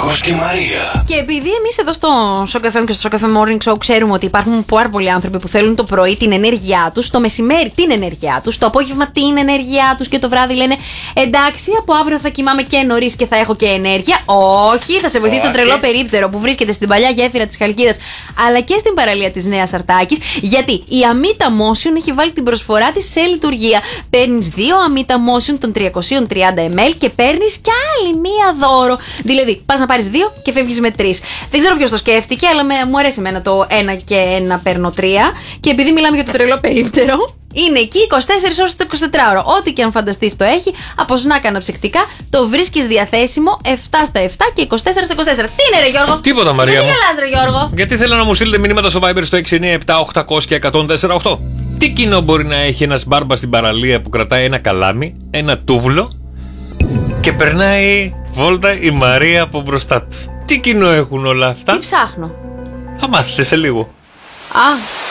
Γιώργος και Μαρία. Και επειδή εμείς εδώ στο Shock FM και στο Shock FM Morning Show ξέρουμε ότι υπάρχουν πάρα πολλοί άνθρωποι που θέλουν το πρωί την ενέργειά τους, το μεσημέρι την ενέργειά τους, το απόγευμα την ενέργειά τους και το βράδυ λένε εντάξει, από αύριο θα κοιμάμαι και νωρίς και θα έχω και ενέργεια. Όχι, θα σε βοηθήσει το τρελό περίπτερο που βρίσκεται στην παλιά γέφυρα της Χαλκίδας αλλά και στην παραλία της Νέας Αρτάκης. Γιατί η Amita Motion έχει βάλει την προσφορά της σε λειτουργία. Παίρνεις 2 Amita Motion των 330 ml και παίρνεις κι άλλη μία δώρο. Δηλαδή, πας να πάρεις 2 και φεύγεις με 3. Δεν ξέρω ποιος το σκέφτηκε, αλλά μου αρέσει εμένα το 1 και 1 παίρνω 3. Και επειδή μιλάμε για το τρελό περίπτερο, είναι εκεί 24 ώρες το 24ωρο. Ό,τι και αν φανταστείς το έχει, από σνάκα αναψυκτικά, το βρίσκεις διαθέσιμο 7 στα 7 και 24 στα 24. Τι είναι, ρε Γιώργο? Τίποτα, Μαρία. Γιατί γελάς, ρε Γιώργο? Γιατί θέλω να μου στείλετε μηνύματα στο Viber στο 697-800-1048. Τι κοινό μπορεί να έχει ένας μπάρμπα στην παραλία που κρατάει ένα καλάμι, ένα τούβλο και περνάει βόλτα η Μαρία από μπροστά του? Τι κοινό έχουν όλα αυτά? Τι ψάχνω? Θα μάθετε σε λίγο. Α.